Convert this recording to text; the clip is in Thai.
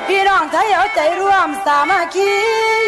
พี่น้องไทยเอาใจร่วมสามัคคี